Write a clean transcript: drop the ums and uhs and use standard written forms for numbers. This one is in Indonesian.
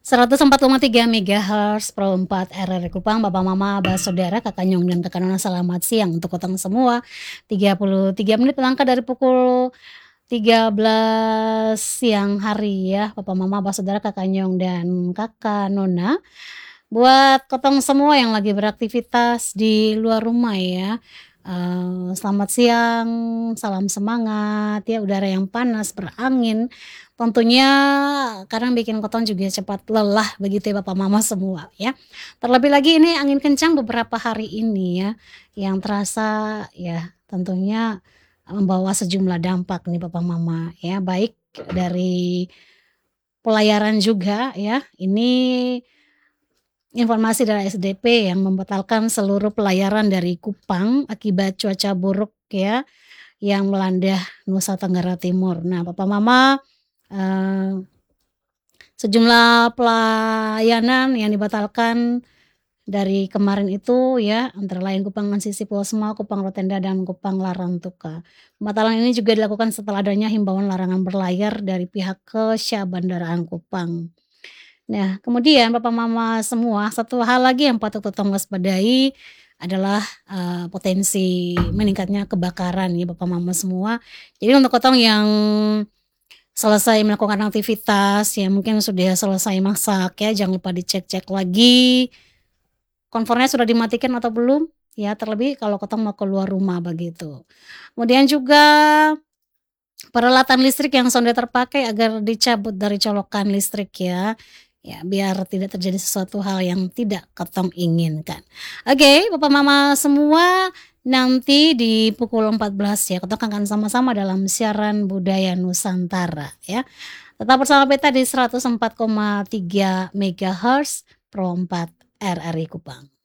104,3 MHz Pro 4 RRI Kupang, Bapak Mama, Abah Saudara, Kakak Nyong dan Kakak Nona, selamat siang untuk kotong semua. 33 menit melangkah dari pukul 13 siang hari ya, Bapak Mama, Abah Saudara, Kakak Nyong dan Kakak Nona. Buat kotong semua yang lagi beraktivitas di luar rumah ya, selamat siang, salam semangat ya, udara yang panas, berangin, tentunya kadang bikin kotong juga cepat lelah begitu ya Bapak Mama semua ya. Terlebih lagi ini angin kencang beberapa hari ini ya, yang terasa ya tentunya membawa sejumlah dampak nih Bapak Mama ya, baik dari pelayaran juga ya, ini informasi dari SDP yang membatalkan seluruh pelayaran dari Kupang akibat cuaca buruk ya, yang melanda Nusa Tenggara Timur. Nah, Papa Mama, eee, sejumlah pelayanan yang dibatalkan dari kemarin itu ya, antara lain Kupang Sisi Pulasma, Kupang Rotenda, dan Kupang Larantuka. Pembatalan ini juga dilakukan setelah adanya himbauan larangan berlayar dari pihak Syah Bandaraan Kupang. Nah, kemudian Papa Mama semua, satu hal lagi yang patut Totong waspadai adalah, potensi meningkatnya kebakaran ya Papa Mama semua. Jadi untuk Kotong yang selesai melakukan aktivitas, ya mungkin sudah selesai masak ya, jangan lupa dicek-cek lagi kompornya sudah dimatikan atau belum, ya terlebih kalau Kotong mau keluar rumah begitu. Kemudian juga peralatan listrik yang sudah terpakai agar dicabut dari colokan listrik ya. Ya, biar tidak terjadi sesuatu hal yang tidak Kotong inginkan. Oke, Bapak Mama semua, nanti di pukul 14 ya, Kotong akan sama-sama dalam siaran budaya Nusantara ya. Tetap bersama beta di 104,3 MHz Pro 4 RRI Kupang.